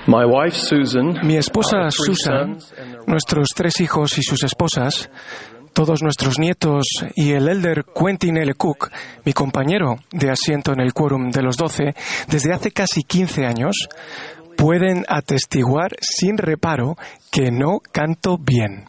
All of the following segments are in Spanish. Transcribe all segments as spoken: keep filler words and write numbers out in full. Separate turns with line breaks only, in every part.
My wife Susan,
Mi esposa
our three
Susan,
sons and their
nuestros tres hijos y sus esposas, todos nuestros nietos y el elder Quentin L. Cook, mi compañero de asiento en el quórum de los doce, desde hace casi quince años, pueden atestiguar sin reparo que no canto bien.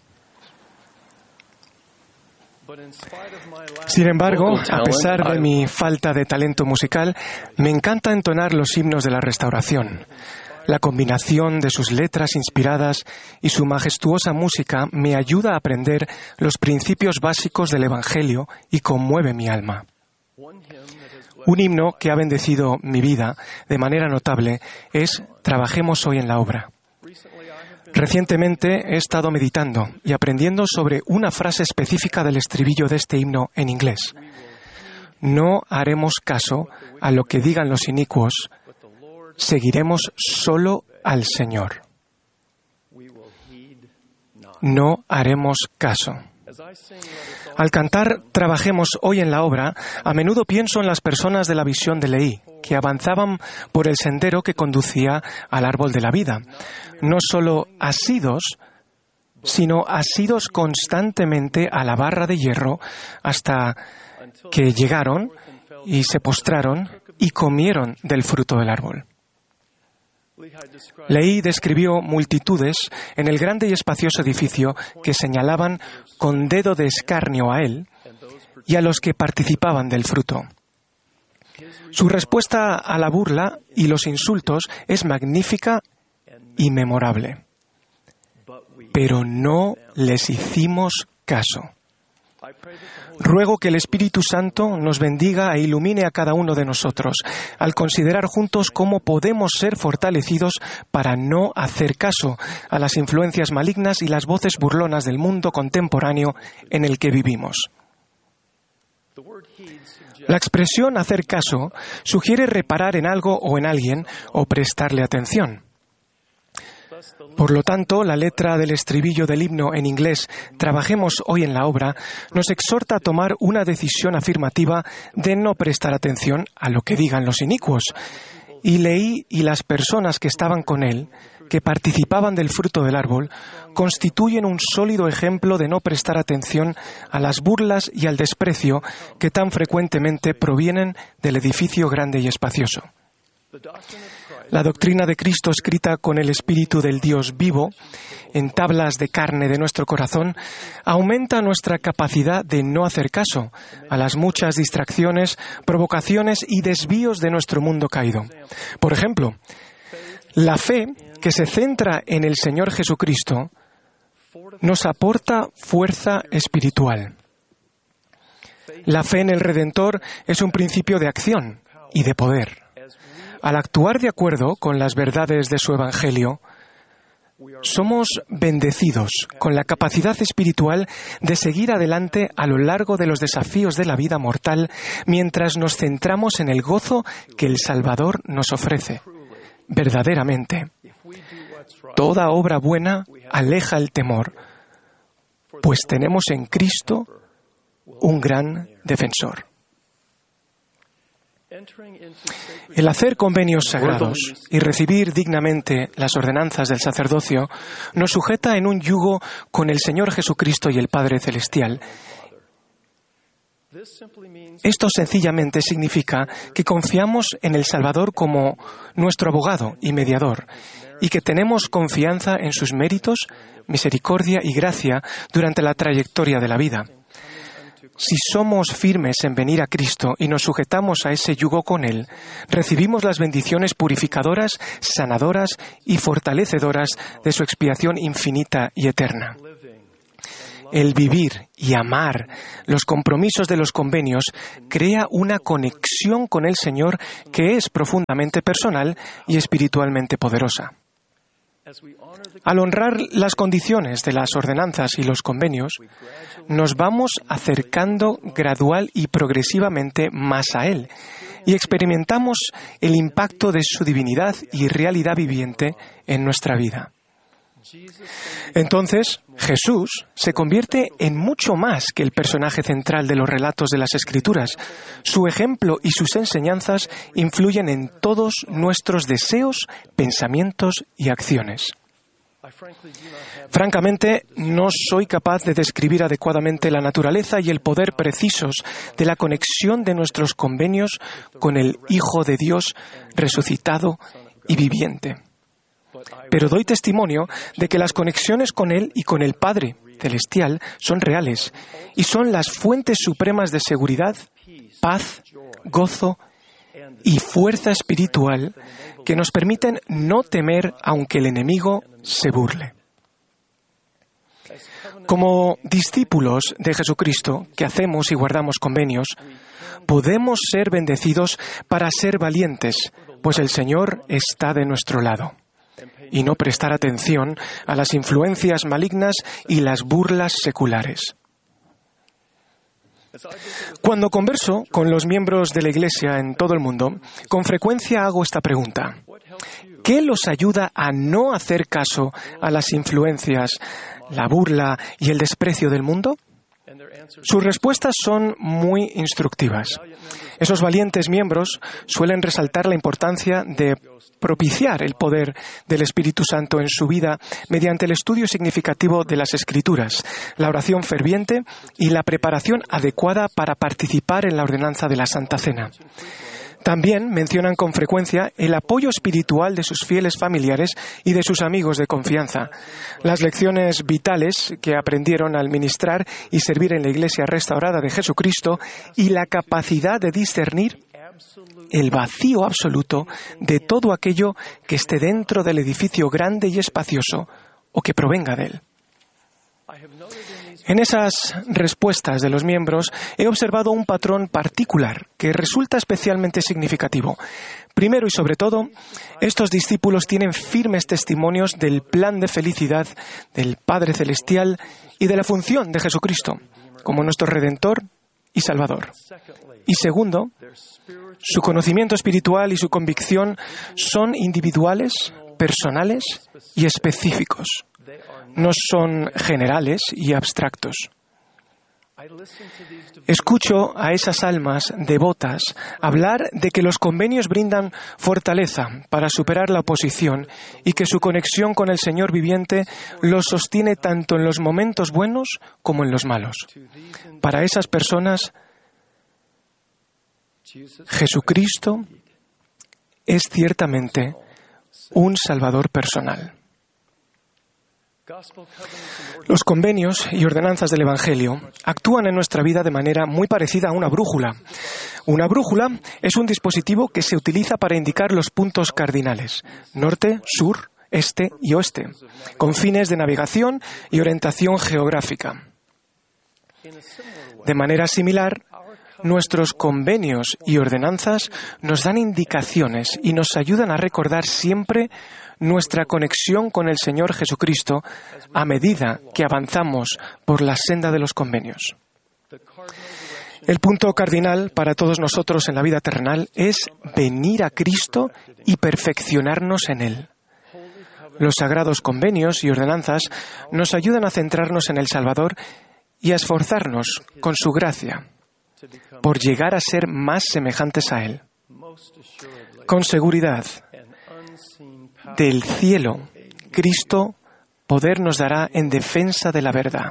Sin embargo, a pesar de mi falta de talento musical, me encanta entonar los himnos de la Restauración. La combinación de sus letras inspiradas y su majestuosa música me ayuda a aprender los principios básicos del Evangelio y conmueve mi alma. Un himno que ha bendecido mi vida de manera notable es Trabajemos hoy en la obra. Recientemente he estado meditando y aprendiendo sobre una frase específica del estribillo de este himno en inglés. No haremos caso a lo que digan los inicuos, seguiremos solo al Señor. No haremos caso. Al cantar Trabajemos hoy en la obra, a menudo pienso en las personas de la visión de Leí, que avanzaban por el sendero que conducía al árbol de la vida, no solo asidos, sino asidos constantemente a la barra de hierro hasta que llegaron y se postraron y comieron del fruto del árbol. Leí describió multitudes en el grande y espacioso edificio que señalaban con dedo de escarnio a él y a los que participaban del fruto. Su respuesta a la burla y los insultos es magnífica y memorable. Pero no les hicimos caso. Ruego que el Espíritu Santo nos bendiga e ilumine a cada uno de nosotros al considerar juntos cómo podemos ser fortalecidos para no hacer caso a las influencias malignas y las voces burlonas del mundo contemporáneo en el que vivimos. La expresión hacer caso sugiere reparar en algo o en alguien o prestarle atención. Por lo tanto, la letra del estribillo del himno en inglés Trabajemos hoy en la obra nos exhorta a tomar una decisión afirmativa de no prestar atención a lo que digan los inicuos. Y Leí y las personas que estaban con él, que participaban del fruto del árbol, constituyen un sólido ejemplo de no prestar atención a las burlas y al desprecio que tan frecuentemente provienen del edificio grande y espacioso. La doctrina de Cristo escrita con el Espíritu del Dios vivo en tablas de carne de nuestro corazón aumenta nuestra capacidad de no hacer caso a las muchas distracciones, provocaciones y desvíos de nuestro mundo caído. Por ejemplo, la fe que se centra en el Señor Jesucristo nos aporta fuerza espiritual. La fe en el Redentor es un principio de acción y de poder. Al actuar de acuerdo con las verdades de su Evangelio, somos bendecidos con la capacidad espiritual de seguir adelante a lo largo de los desafíos de la vida mortal mientras nos centramos en el gozo que el Salvador nos ofrece. Verdaderamente, toda obra buena aleja el temor, pues tenemos en Cristo un gran defensor. El hacer convenios sagrados y recibir dignamente las ordenanzas del sacerdocio nos sujeta en un yugo con el Señor Jesucristo y el Padre Celestial. Esto sencillamente significa que confiamos en el Salvador como nuestro abogado y mediador y que tenemos confianza en sus méritos, misericordia y gracia durante la trayectoria de la vida. Si somos firmes en venir a Cristo y nos sujetamos a ese yugo con Él, recibimos las bendiciones purificadoras, sanadoras y fortalecedoras de su expiación infinita y eterna. El vivir y amar los compromisos de los convenios crea una conexión con el Señor que es profundamente personal y espiritualmente poderosa. Al honrar las condiciones de las ordenanzas y los convenios, nos vamos acercando gradual y progresivamente más a Él y experimentamos el impacto de su divinidad y realidad viviente en nuestra vida. Entonces, Jesús se convierte en mucho más que el personaje central de los relatos de las Escrituras. Su ejemplo y sus enseñanzas influyen en todos nuestros deseos, pensamientos y acciones. Francamente, no soy capaz de describir adecuadamente la naturaleza y el poder precisos de la conexión de nuestros convenios con el Hijo de Dios resucitado y viviente. Pero doy testimonio de que las conexiones con Él y con el Padre Celestial son reales y son las fuentes supremas de seguridad, paz, gozo y fuerza espiritual que nos permiten no temer aunque el enemigo se burle. Como discípulos de Jesucristo que hacemos y guardamos convenios, podemos ser bendecidos para ser valientes, pues el Señor está de nuestro lado, y no prestar atención a las influencias malignas y las burlas seculares. Cuando converso con los miembros de la Iglesia en todo el mundo, con frecuencia hago esta pregunta: ¿qué los ayuda a no hacer caso a las influencias, la burla y el desprecio del mundo? Sus respuestas son muy instructivas. Esos valientes miembros suelen resaltar la importancia de propiciar el poder del Espíritu Santo en su vida mediante el estudio significativo de las Escrituras, la oración ferviente y la preparación adecuada para participar en la ordenanza de la Santa Cena. También mencionan con frecuencia el apoyo espiritual de sus fieles familiares y de sus amigos de confianza, las lecciones vitales que aprendieron al ministrar y servir en la Iglesia restaurada de Jesucristo y la capacidad de discernir el vacío absoluto de todo aquello que esté dentro del edificio grande y espacioso o que provenga de él. En esas respuestas de los miembros he observado un patrón particular que resulta especialmente significativo. Primero y sobre todo, estos discípulos tienen firmes testimonios del plan de felicidad del Padre Celestial y de la función de Jesucristo como nuestro Redentor y Salvador. Y segundo, su conocimiento espiritual y su convicción son individuales, personales y específicos. No son generales y abstractos. Escucho a esas almas devotas hablar de que los convenios brindan fortaleza para superar la oposición y que su conexión con el Señor viviente los sostiene tanto en los momentos buenos como en los malos. Para esas personas, Jesucristo es ciertamente un Salvador personal. Los convenios y ordenanzas del Evangelio actúan en nuestra vida de manera muy parecida a una brújula. Una brújula es un dispositivo que se utiliza para indicar los puntos cardinales: norte, sur, este y oeste, con fines de navegación y orientación geográfica. De manera similar, nuestros convenios y ordenanzas nos dan indicaciones y nos ayudan a recordar siempre nuestra conexión con el Señor Jesucristo a medida que avanzamos por la senda de los convenios. El punto cardinal para todos nosotros en la vida terrenal es venir a Cristo y perfeccionarnos en Él. Los sagrados convenios y ordenanzas nos ayudan a centrarnos en el Salvador y a esforzarnos con su gracia por llegar a ser más semejantes a Él. Con seguridad, del cielo, Cristo poder nos dará en defensa de la verdad.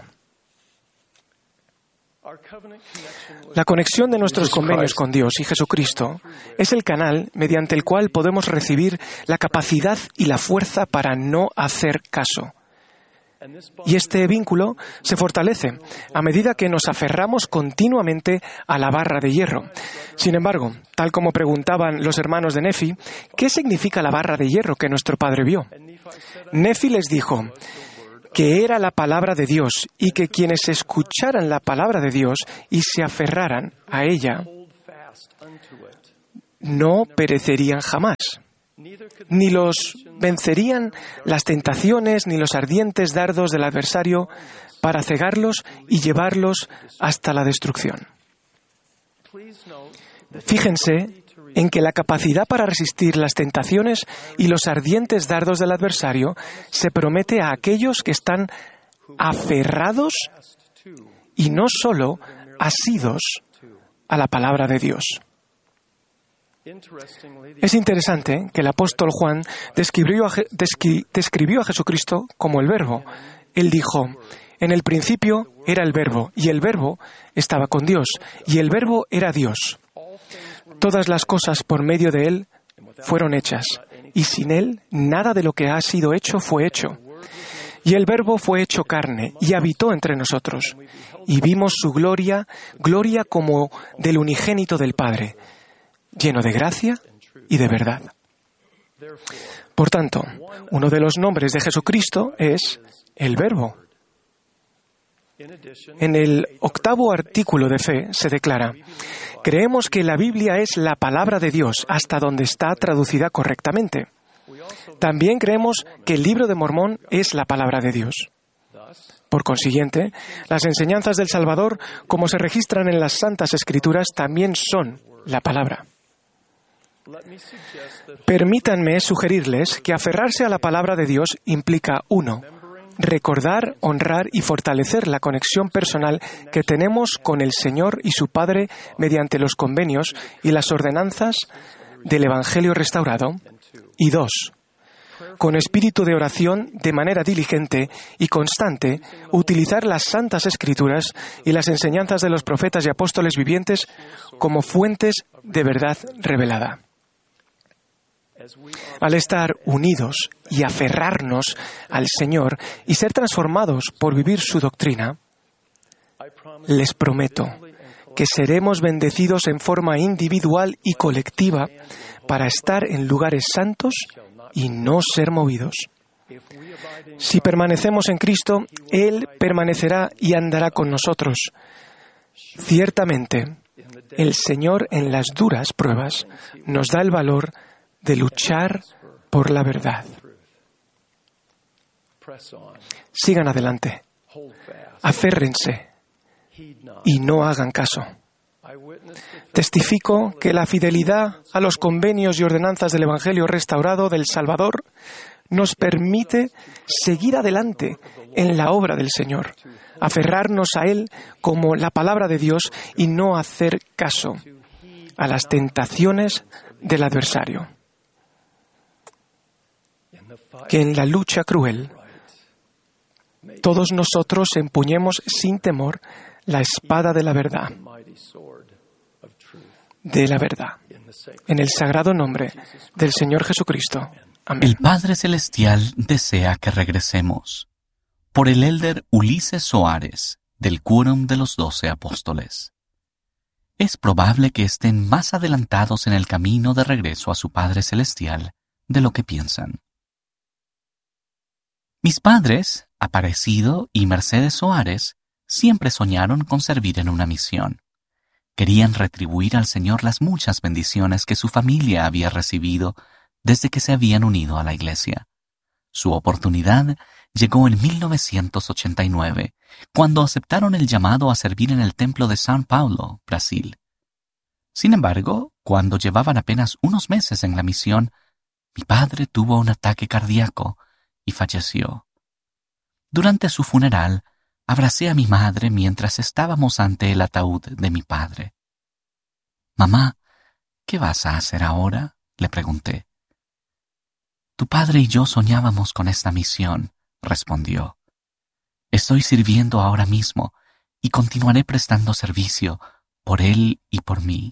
La conexión de nuestros convenios con Dios y Jesucristo es el canal mediante el cual podemos recibir la capacidad y la fuerza para no hacer caso. Y este vínculo se fortalece a medida que nos aferramos continuamente a la barra de hierro. Sin embargo, tal como preguntaban los hermanos de Nefi, ¿qué significa la barra de hierro que nuestro padre vio? Nefi les dijo que era la palabra de Dios y que quienes escucharan la palabra de Dios y se aferraran a ella no perecerían jamás. Ni los vencerían las tentaciones ni los ardientes dardos del adversario para cegarlos y llevarlos hasta la destrucción. Fíjense en que la capacidad para resistir las tentaciones y los ardientes dardos del adversario se promete a aquellos que están aferrados y no solo asidos a la palabra de Dios. Es interesante que el apóstol Juan describió a, descri, describió a Jesucristo como el Verbo. Él dijo: en el principio era el Verbo, y el Verbo estaba con Dios, y el Verbo era Dios. Todas las cosas por medio de Él fueron hechas, y sin Él nada de lo que ha sido hecho fue hecho. Y el Verbo fue hecho carne, y habitó entre nosotros, y vimos su gloria, gloria como del unigénito del Padre, lleno de gracia y de verdad. Por tanto, uno de los nombres de Jesucristo es el Verbo. En el octavo artículo de fe se declara: creemos que la Biblia es la palabra de Dios hasta donde está traducida correctamente. También creemos que el Libro de Mormón es la palabra de Dios. Por consiguiente, las enseñanzas del Salvador, como se registran en las Santas Escrituras, también son la palabra. Permítanme sugerirles que aferrarse a la palabra de Dios implica, uno, recordar, honrar y fortalecer la conexión personal que tenemos con el Señor y su Padre mediante los convenios y las ordenanzas del Evangelio restaurado, y dos, con espíritu de oración, de manera diligente y constante, utilizar las Santas Escrituras y las enseñanzas de los profetas y apóstoles vivientes como fuentes de verdad revelada. Al estar unidos y aferrarnos al Señor y ser transformados por vivir su doctrina, les prometo que seremos bendecidos en forma individual y colectiva para estar en lugares santos y no ser movidos. Si permanecemos en Cristo, Él permanecerá y andará con nosotros. Ciertamente, el Señor en las duras pruebas nos da el valor de luchar por la verdad. Sigan adelante, aférrense y no hagan caso. Testifico que la fidelidad a los convenios y ordenanzas del Evangelio restaurado del Salvador nos permite seguir adelante en la obra del Señor, aferrarnos a Él como la palabra de Dios y no hacer caso a las tentaciones del adversario. Que en la lucha cruel todos nosotros empuñemos sin temor la espada de la verdad, de la verdad, en el sagrado nombre del Señor Jesucristo. Amén.
El Padre Celestial desea que regresemos. Por el elder Ulises Soares, del Quórum de los Doce Apóstoles. Es probable que estén más adelantados en el camino de regreso a su Padre Celestial de lo que piensan. Mis padres, Aparecido y Mercedes Soares, siempre soñaron con servir en una misión. Querían retribuir al Señor las muchas bendiciones que su familia había recibido desde que se habían unido a la Iglesia. Su oportunidad llegó en mil novecientos ochenta y nueve, cuando aceptaron el llamado a servir en el templo de São Paulo, Brasil. Sin embargo, cuando llevaban apenas unos meses en la misión, mi padre tuvo un ataque cardíaco y falleció. Durante su funeral, abracé a mi madre mientras estábamos ante el ataúd de mi padre. «Mamá, ¿qué vas a hacer ahora?», le pregunté. «Tu padre y yo soñábamos con esta misión», respondió. «Estoy sirviendo ahora mismo y continuaré prestando servicio por él y por mí».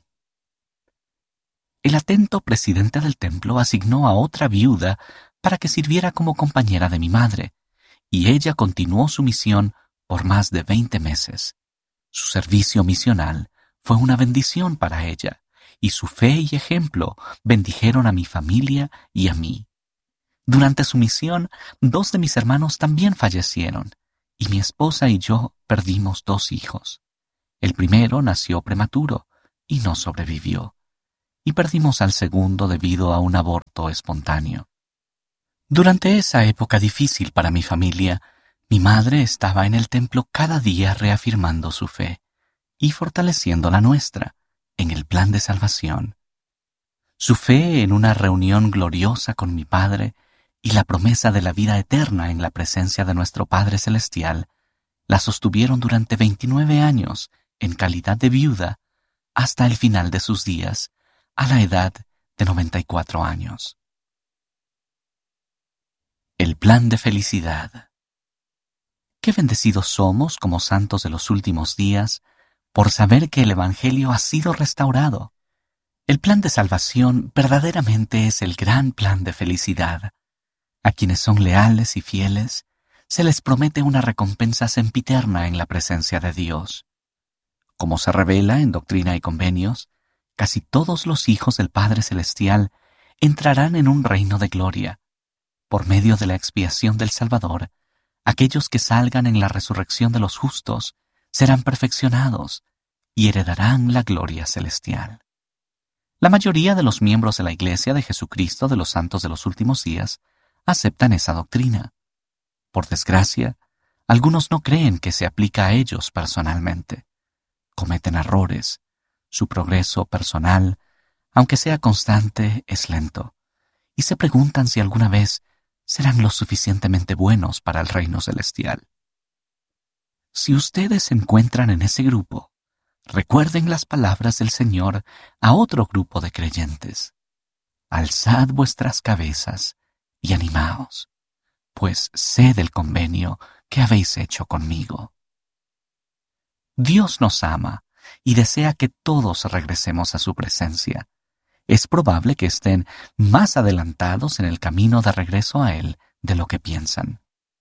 El atento presidente del templo asignó a otra viuda para que sirviera como compañera de mi madre, y ella continuó su misión por más de veinte meses. Su servicio misional fue una bendición para ella, y su fe y ejemplo bendijeron a mi familia y a mí. Durante su misión, dos de mis hermanos también fallecieron, y mi esposa y yo perdimos dos hijos. El primero nació prematuro y no sobrevivió, y perdimos al segundo debido a un aborto espontáneo. Durante esa época difícil para mi familia, mi madre estaba en el templo cada día reafirmando su fe y fortaleciendo la nuestra en el plan de salvación. Su fe en una reunión gloriosa con mi Padre y la promesa de la vida eterna en la presencia de nuestro Padre Celestial la sostuvieron durante veintinueve años en calidad de viuda hasta el final de sus días, a la edad de noventa y cuatro años. El plan de felicidad. Qué bendecidos somos como santos de los últimos días por saber que el Evangelio ha sido restaurado. El plan de salvación verdaderamente es el gran plan de felicidad. A quienes son leales y fieles, se les promete una recompensa sempiterna en la presencia de Dios. Como se revela en Doctrina y Convenios, casi todos los hijos del Padre Celestial entrarán en un reino de gloria. Por medio de la expiación del Salvador, aquellos que salgan en la resurrección de los justos serán perfeccionados y heredarán la gloria celestial. La mayoría de los miembros de la Iglesia de Jesucristo de los Santos de los Últimos Días aceptan esa doctrina. Por desgracia, algunos no creen que se aplica a ellos personalmente. Cometen errores. Su progreso personal, aunque sea constante, es lento. Y se preguntan si alguna vez serán lo suficientemente buenos para el reino celestial. Si ustedes se encuentran en ese grupo, recuerden las palabras del Señor a otro grupo de creyentes. Alzad vuestras cabezas y animaos, pues sé del convenio que habéis hecho conmigo. Dios nos ama y desea que todos regresemos a su presencia. Es probable que estén más adelantados en el camino de regreso a Él de lo que piensan.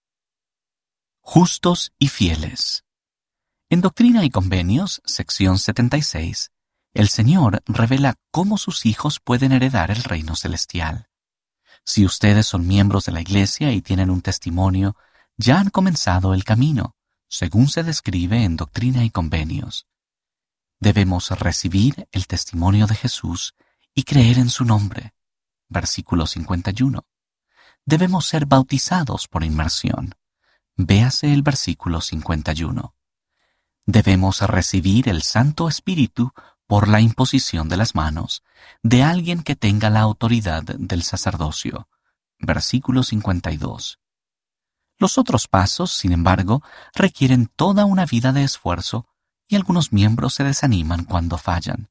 Justos y fieles. En Doctrina y Convenios, sección setenta y seis, el Señor revela cómo sus hijos pueden heredar el reino celestial. Si ustedes son miembros de la Iglesia y tienen un testimonio, ya han comenzado el camino, según se describe en Doctrina y Convenios. Debemos recibir el testimonio de Jesús y creer en su nombre. Versículo cincuenta y uno. Debemos ser bautizados por inmersión. Véase el versículo cincuenta y uno. Debemos recibir el Santo Espíritu por la imposición de las manos de alguien que tenga la autoridad del sacerdocio. Versículo cincuenta y dos. Los otros pasos, sin embargo, requieren toda una vida de esfuerzo y algunos miembros se desaniman cuando fallan.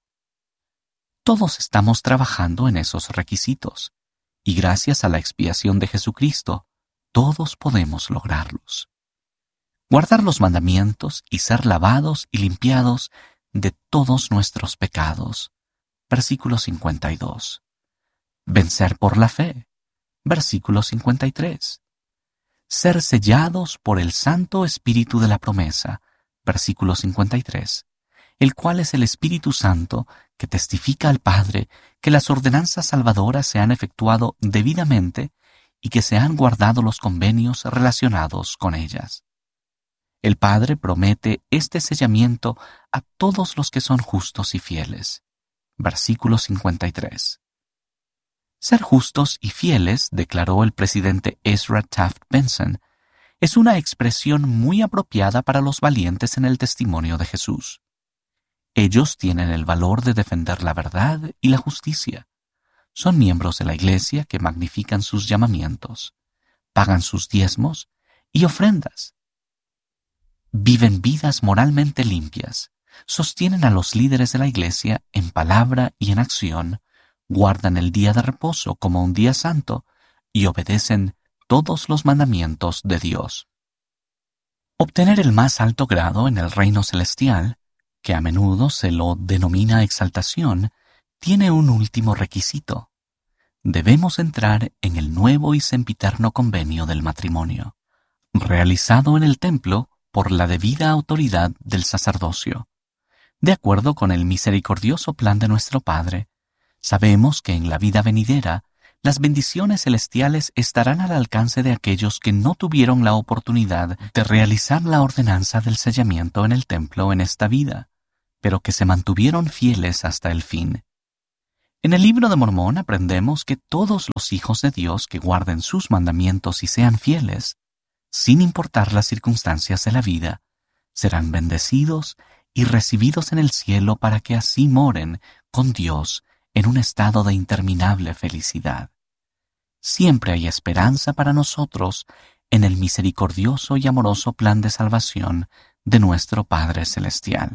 Todos estamos trabajando en esos requisitos, y gracias a la expiación de Jesucristo, todos podemos lograrlos. Guardar los mandamientos y ser lavados y limpiados de todos nuestros pecados. Versículo cincuenta y dos. Vencer por la fe. Versículo cincuenta y tres. Ser sellados por el Santo Espíritu de la promesa. Versículo cincuenta y tres. El cual es el Espíritu Santo que testifica al Padre que las ordenanzas salvadoras se han efectuado debidamente y que se han guardado los convenios relacionados con ellas. El Padre promete este sellamiento a todos los que son justos y fieles. Versículo cincuenta y tres. Ser justos y fieles, declaró el presidente Ezra Taft Benson, es una expresión muy apropiada para los valientes en el testimonio de Jesús. Ellos tienen el valor de defender la verdad y la justicia. Son miembros de la Iglesia que magnifican sus llamamientos, pagan sus diezmos y ofrendas. Viven vidas moralmente limpias, sostienen a los líderes de la Iglesia en palabra y en acción, guardan el día de reposo como un día santo y obedecen todos los mandamientos de Dios. Obtener el más alto grado en el reino celestial, que a menudo se lo denomina exaltación, tiene un último requisito. Debemos entrar en el nuevo y sempiterno convenio del matrimonio, realizado en el templo por la debida autoridad del sacerdocio. De acuerdo con el misericordioso plan de nuestro Padre, sabemos que en la vida venidera las bendiciones celestiales estarán al alcance de aquellos que no tuvieron la oportunidad de realizar la ordenanza del sellamiento en el templo en esta vida, pero que se mantuvieron fieles hasta el fin. En el Libro de Mormón aprendemos que todos los hijos de Dios que guarden sus mandamientos y sean fieles, sin importar las circunstancias de la vida, serán bendecidos y recibidos en el cielo para que así moren con Dios en un estado de interminable felicidad. Siempre hay esperanza para nosotros en el misericordioso y amoroso plan de salvación de nuestro Padre Celestial.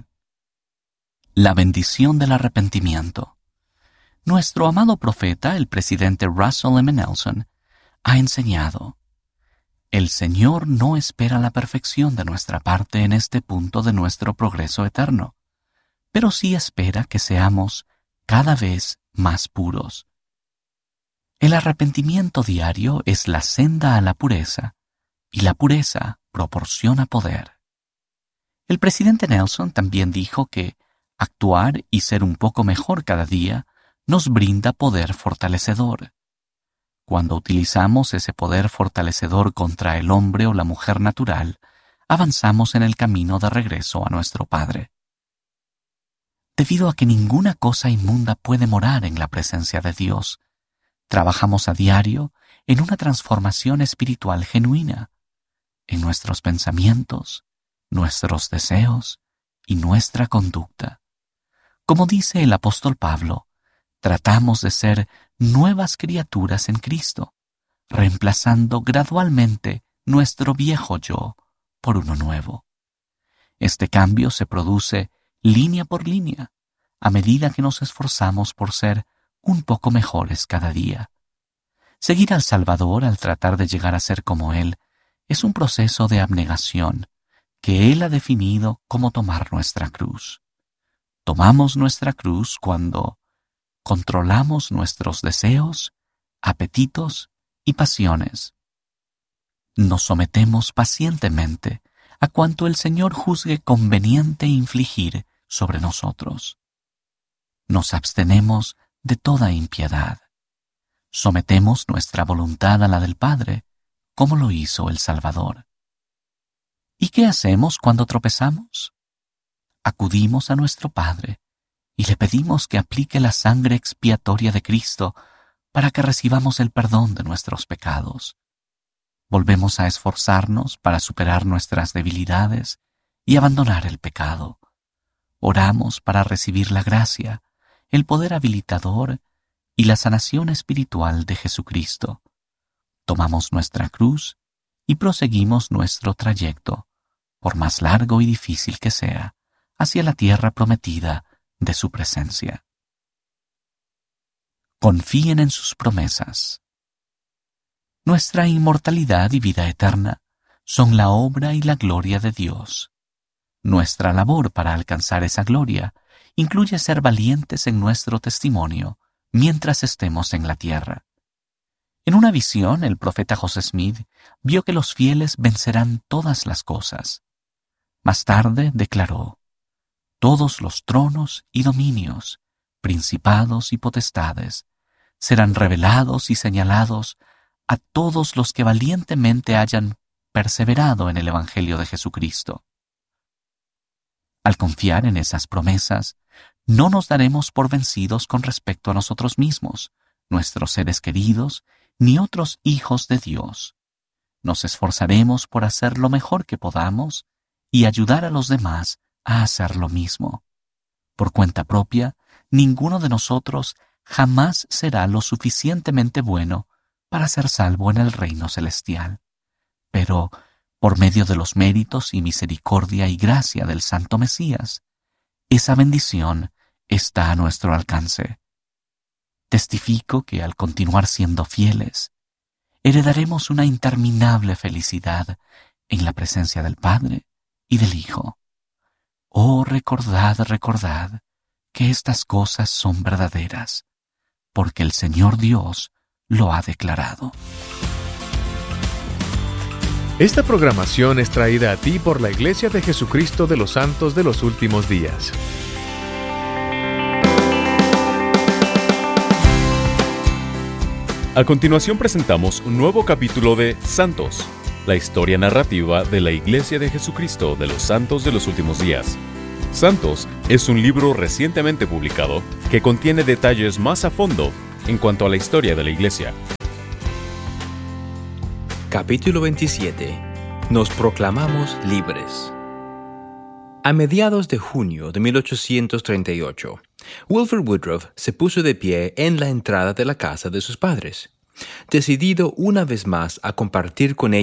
La bendición del arrepentimiento. Nuestro amado profeta, el presidente Russell M. Nelson, ha enseñado: el Señor no espera la perfección de nuestra parte en este punto de nuestro progreso eterno, pero sí espera que seamos cada vez más puros. El arrepentimiento diario es la senda a la pureza, y la pureza proporciona poder. El presidente Nelson también dijo que actuar y ser un poco mejor cada día nos brinda poder fortalecedor. Cuando utilizamos ese poder fortalecedor contra el hombre o la mujer natural, avanzamos en el camino de regreso a nuestro Padre. Debido a que ninguna cosa inmunda puede morar en la presencia de Dios, trabajamos a diario en una transformación espiritual genuina, en nuestros pensamientos, nuestros deseos y nuestra conducta. Como dice el apóstol Pablo, tratamos de ser nuevas criaturas en Cristo, reemplazando gradualmente nuestro viejo yo por uno nuevo. Este cambio se produce línea por línea, a medida que nos esforzamos por ser un poco mejores cada día. Seguir al Salvador al tratar de llegar a ser como Él es un proceso de abnegación que Él ha definido como tomar nuestra cruz. Tomamos nuestra cruz cuando controlamos nuestros deseos, apetitos y pasiones. Nos sometemos pacientemente a cuanto el Señor juzgue conveniente infligir sobre nosotros. Nos abstenemos de toda impiedad. Sometemos nuestra voluntad a la del Padre, como lo hizo el Salvador. ¿Y qué hacemos cuando tropezamos? Acudimos a nuestro Padre y le pedimos que aplique la sangre expiatoria de Cristo para que recibamos el perdón de nuestros pecados. Volvemos a esforzarnos para superar nuestras debilidades y abandonar el pecado. Oramos para recibir la gracia, el poder habilitador y la sanación espiritual de Jesucristo. Tomamos nuestra cruz y proseguimos nuestro trayecto, por más largo y difícil que sea, hacia la tierra prometida de su presencia. Confíen en sus promesas. Nuestra inmortalidad y vida eterna son la obra y la gloria de Dios. Nuestra labor para alcanzar esa gloria incluye ser valientes en nuestro testimonio mientras estemos en la tierra. En una visión, el profeta José Smith vio que los fieles vencerán todas las cosas. Más tarde declaró: todos los tronos y dominios, principados y potestades, serán revelados y señalados a todos los que valientemente hayan perseverado en el Evangelio de Jesucristo. Al confiar en esas promesas, no nos daremos por vencidos con respecto a nosotros mismos, nuestros seres queridos, ni otros hijos de Dios. Nos esforzaremos por hacer lo mejor que podamos y ayudar a los demás a hacer lo mismo. Por cuenta propia, ninguno de nosotros jamás será lo suficientemente bueno para ser salvo en el reino celestial. Pero, por medio de los méritos y misericordia y gracia del Santo Mesías, esa bendición está a nuestro alcance. Testifico que al continuar siendo fieles, heredaremos una interminable felicidad en la presencia del Padre y del Hijo. Oh, recordad, recordad que estas cosas son verdaderas, porque el Señor Dios lo ha declarado.
Esta programación es traída a ti por la Iglesia de Jesucristo de los Santos de los Últimos Días. A continuación presentamos un nuevo capítulo de Santos, la historia narrativa de la Iglesia de Jesucristo de los Santos de los Últimos Días. Santos es un libro recientemente publicado que contiene detalles más a fondo en cuanto a la historia de la Iglesia.
Capítulo veintisiete. Nos proclamamos libres. A mediados de junio de mil ochocientos treinta y ocho, Wilford Woodruff se puso de pie en la entrada de la casa de sus padres, decidido una vez más a compartir con ellos